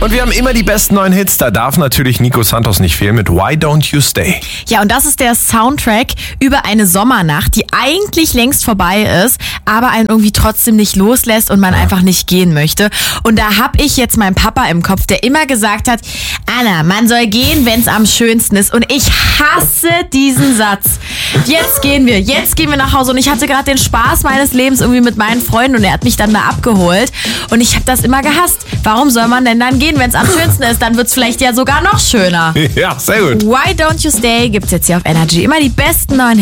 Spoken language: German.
Und wir haben immer die besten neuen Hits. Da darf natürlich Nico Santos nicht fehlen mit Why Don't You Stay. Ja, und das ist der Soundtrack über eine Sommernacht, die eigentlich längst vorbei ist, aber einen irgendwie trotzdem nicht loslässt und man einfach nicht gehen möchte. Und da habe ich jetzt meinen Papa im Kopf, der immer gesagt hat, Anna, man soll gehen, wenn es am schönsten ist. Und ich hasse diesen Satz. Jetzt gehen wir nach Hause. Und ich hatte gerade den Spaß meines Lebens irgendwie mit meinen Freunden und er hat mich dann da abgeholt. Und ich habe das immer gehasst. Warum soll man denn dann gehen, wenn es am schönsten ist? Dann wird es vielleicht ja sogar noch schöner. Ja, sehr gut. Why Don't You Stay gibt's jetzt hier auf Energy. Immer die besten neuen